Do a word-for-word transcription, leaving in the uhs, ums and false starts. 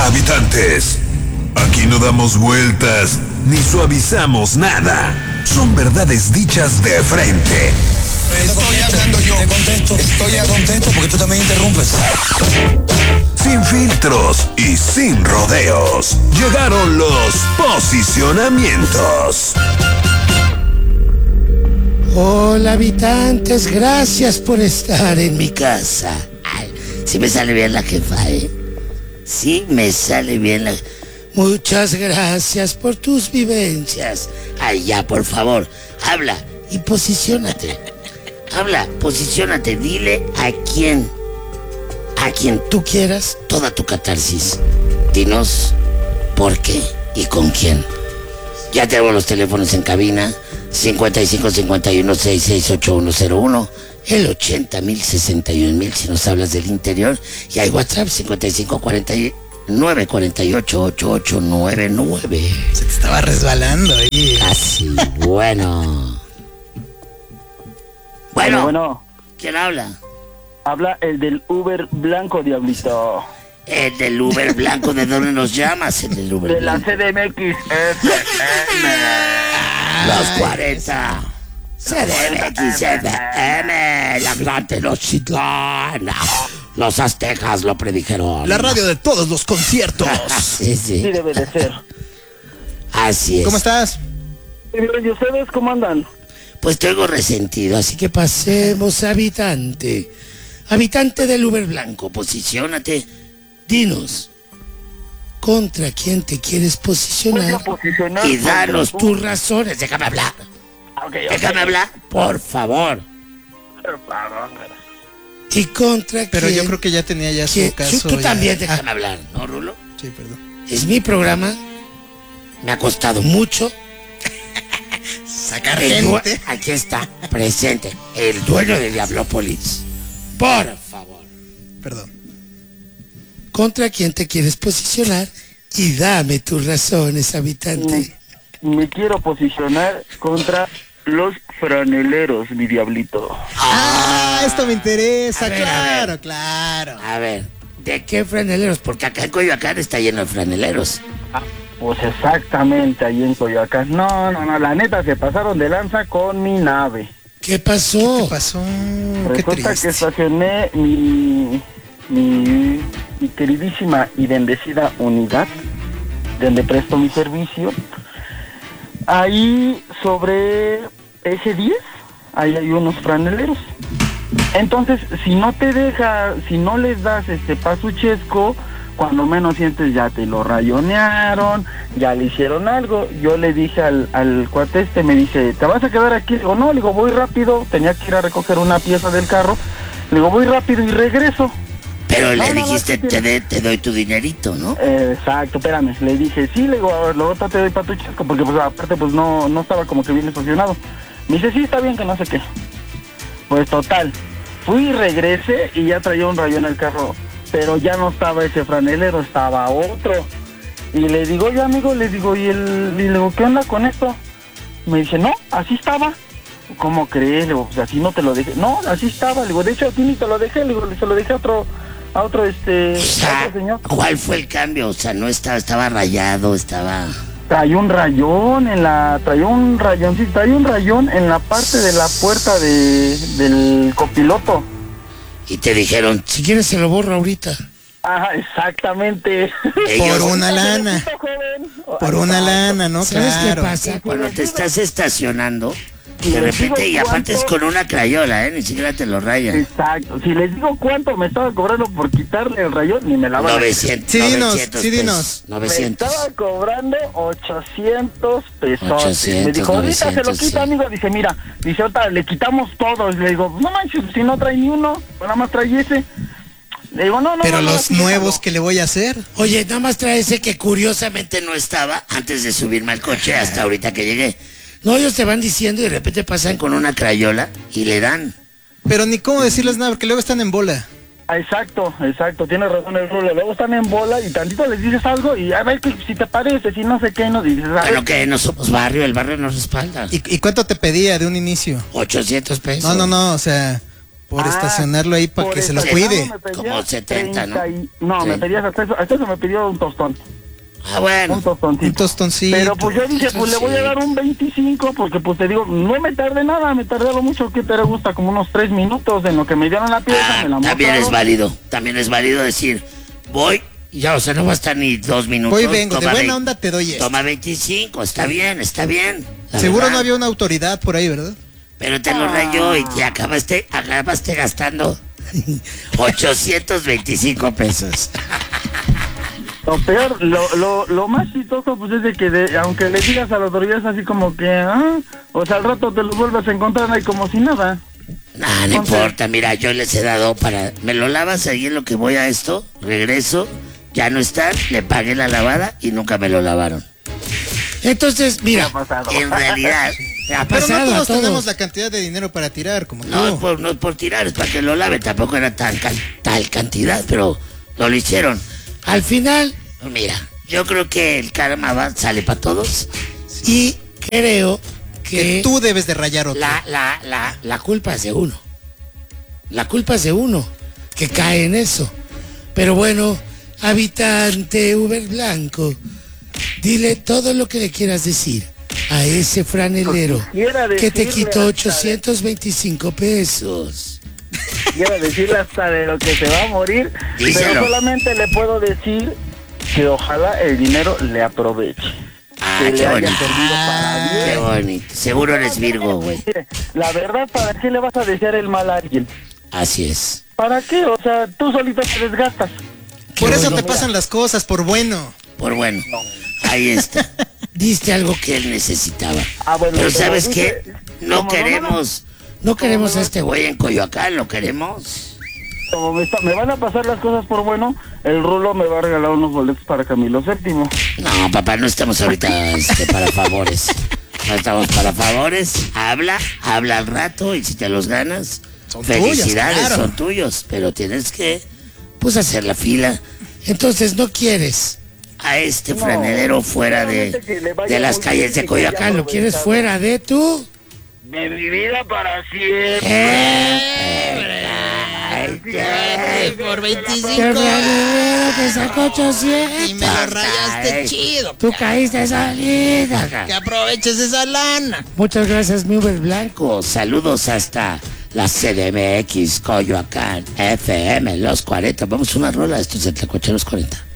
Habitantes, aquí no damos vueltas ni suavizamos nada. Son verdades dichas de frente. Estoy hablando yo. Te contesto. Estoy contento porque tú también interrumpes. Sin filtros y sin rodeos. Llegaron los posicionamientos. Hola habitantes, gracias por estar en mi casa. Ay, sí me sale bien la jefa, ¿eh? Sí me sale bien la... Muchas gracias por tus vivencias. Ay, ya, por favor, habla y posiciónate. Habla, posiciónate, dile a quién, a quien tú quieras toda tu catarsis. Dinos por qué y con quién. Ya tenemos los teléfonos en cabina. cincuenta y cinco, cincuenta y uno, sesenta y seis, ochenta y uno cero uno, el ochenta mil, sesenta y un mil si nos hablas del interior, y hay WhatsApp cincuenta y cinco, cuarenta y nueve, cuarenta y ocho, ochenta y ocho noventa y nueve. Se te estaba resbalando ahí. Casi, bueno. Bueno, bueno. ¿Quién habla? Habla el del Uber blanco, diablito. El del Uber blanco, ¿de dónde nos llamas? El del Uber de blanco. De la C D M X F M. Los cuarenta. C D M X F M. La gran Tenochtitlán. Los aztecas lo predijeron. La radio de todos los conciertos. Sí, sí. Sí debe de ser. Así es. ¿Cómo estás? ¿Y ustedes cómo andan? Pues tengo resentido, así que pasemos, habitante. Habitante del Uber blanco, posiciónate. Dinos, ¿contra quién te quieres posicionar? posicionar y danos tus razones. Déjame hablar. Okay, Déjame okay. hablar, por favor. Por favor. ¿Y contra Pero quién? yo creo que ya tenía ya su ¿Quién? caso. Tú ya. también déjame ah. hablar, ¿no, Rulo? Sí, perdón. Es mi programa. Me ha costado mucho. Sacar el gente. Aquí está, presente, el dueño de Diablópolis. Por favor. Perdón. ¿Contra quién te quieres posicionar? Y dame tus razones, habitante. Me, me quiero posicionar contra los franeleros, mi diablito. Ah, esto me interesa, A ver, claro, a ver. claro. A ver, ¿de qué franeleros? Porque acá en Coyoacán está lleno de franeleros. Pues exactamente, ahí en Coyoacán. No, no, no, la neta se pasaron de lanza con mi nave. ¿Qué pasó? ¿Qué pasó? Resulta Qué triste. que estacioné mi, mi, mi queridísima y bendecida unidad, donde presto mi servicio. Ahí sobre ese diez, ahí hay unos franeleros. Entonces, si no te deja, si no les das este pasuchesco, cuando menos sientes ya te lo rayonearon, ya le hicieron algo. Yo le dije al, al cuate este, me dice, ¿te vas a quedar aquí? Le digo, no, le digo, voy rápido, tenía que ir a recoger una pieza del carro. Le digo, voy rápido y regreso. Pero no, le no, dijiste, no, te, de, te doy tu dinerito, ¿no? Eh, exacto, espérame, le dije, sí, le digo, luego te doy para tu chesco, porque pues aparte pues no, no estaba como que bien estacionado. Me dice, sí, está bien, que no sé qué. Pues total, fui y regresé y ya traía un rayón el carro, pero ya no estaba ese franelero, estaba otro. Y le digo, oye amigo, le digo, ¿y el, y le digo, qué onda con esto? Me dice, no, así estaba. ¿Cómo crees? Le digo, pues así no te lo dejé. No, así estaba, le digo, de hecho a ti ni te lo dejé, le digo, se lo dejé a otro, a otro este, O sea, a otro señor. ¿cuál fue el cambio? O sea, no estaba, estaba rayado, estaba... Traía un rayón en la, traía un rayón, sí, traía un rayón en la parte de la puerta de, del copiloto. Y te dijeron, si quieres se lo borro ahorita. Ajá, exactamente. Ellos- Por una lana. Por una lana, ¿no? ¿Sabes Claro. qué pasa? Cuando te estás estacionando, Si de les repente, digo y aparte es cuánto- con una crayola, ¿eh? Ni siquiera te lo rayan. Exacto. Si les digo cuánto me estaba cobrando por quitarle el rayón, ni me la van a decir. novecientos, Sí, dinos, novecientos sí, pesos, dinos. Me novecientos. estaba cobrando ochocientos pesos. ochocientos, me dijo, ahorita se lo novecientos, quita, sí. amigo. Dice, mira, dice, ahorita le quitamos todos. Le digo, no manches, si no trae ni uno, nada más trae ese. Le digo, no, no, Pero no, no, los sí, nuevos, déjalo. ¿qué le voy a hacer? Oye, nada más trae ese que curiosamente no estaba antes de subirme al coche hasta ahorita que llegué. No, ellos te van diciendo y de repente pasan con una crayola y le dan. Pero ni cómo decirles nada, porque luego están en bola. Ah, exacto, exacto, tienes razón el Rulo. Luego están en bola y tantito les dices algo y a ver que si te parece, si no sé qué, no dices. A ver, Bueno, que no somos barrio, el barrio nos respalda. ¿Y, y cuánto te pedía de un inicio? ochocientos pesos. No, no, no, o sea, por Ah, estacionarlo ahí para por que se lo estacionarlo cuide. me pedía Como setenta, ¿no? treinta y- No, Sí. me pedía hasta eso, hasta eso me pidió un tostón. Ah, bueno. Un tostoncito. Un tostoncito. Pero pues yo dije, pues le voy a dar un veinticinco, porque pues te digo, no me tardé nada, me tardé lo mucho que te gusta, como unos tres minutos en lo que me dieron la pieza, Ah, me la también es mostraron. válido, también es válido decir, voy, y ya, o sea, no va a estar ni dos minutos. Voy, vengo, de toma buena vein- onda te doy esto. Toma veinticinco, está bien, está bien. la Seguro verdad. no había una autoridad por ahí, ¿verdad? Pero te lo rayó y te acabaste, acabaste gastando ochocientos veinticinco pesos. Lo peor, lo, lo, lo más chistoso pues es de que de- aunque le digas a la autoridad así como que, ah, o sea, al rato te los vuelves a encontrar ahí como si nada. No, no Entonces- importa, mira, yo les he dado para... Me lo lavas ahí en lo que voy a esto, regreso, ya no están, le pagué la lavada y nunca me lo lavaron. Entonces, mira, ha pasado. en realidad, ha Pero pasado no a todos todos. tenemos la cantidad de dinero para tirar, como No es, tú. por, no es por tirar, es para que lo lave. Tampoco era tan can- tal cantidad, pero no lo hicieron. Al final, mira, yo creo que el karma va, sale para todos. Y creo Que que tú debes de rayar otro. la, la, la, la culpa es de uno. La culpa es de uno que cae en eso. Pero bueno, habitante Uber Blanco, dile todo lo que le quieras decir a ese franelero Quisiera que te decirle quitó hasta de- ochocientos veinticinco pesos. Quiero decirle hasta de lo que se va a morir, Díselo. pero solamente le puedo decir que ojalá el dinero le aproveche. Ah, que qué le haya bonito. servido para bien. Qué bonito. Seguro eres Virgo, güey. Mire, la verdad, ¿para qué le vas a desear el mal a alguien? Así es. ¿Para qué? O sea, tú solito te desgastas. Por Qué eso bueno. te pasan las cosas, por bueno. Por bueno, ahí está. Diste algo que él necesitaba. Ah, bueno, Pero como ¿sabes dice- qué? No como no me queremos, no queremos a este güey en Coyoacán, lo queremos. Como me, está- me van a pasar las cosas por bueno, el Rulo me va a regalar unos boletos para Camilo séptimo. No, papá, no estamos ahorita este, para favores. No estamos para favores. Habla, habla al rato y si te los ganas, Son felicidades, tuyos, claro. son tuyos. Pero tienes que, pues, hacer la fila. Entonces, ¿no quieres a este No, franelero fuera de, solamente que le vaya de las muy calles bien de y que Coyoacán? haya ¿Lo quieres aprovechado. fuera de tú? De mi vida para siempre. Eh, ay, ay, Por el franelero te sacó ochocientos. Y me lo rayaste Ay, chido. Tú caíste solita. Que aproveches esa lana. Muchas gracias, mi Uber Blanco. Saludos hasta la C D M X, Coyoacán, F M, Los cuarenta. Vamos a una rola, esto es el Tlacuache Los cuarenta.